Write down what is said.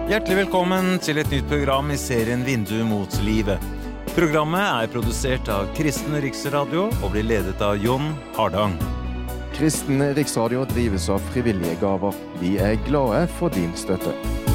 Hjertelig velkommen til et nytt program i serien Vindu mot livet. Programmet produsert av Kristen Riksradio og blir ledet av Jon Hardang. Kristen Riksradio drives av frivillige gaver. Vi glade for din støtte.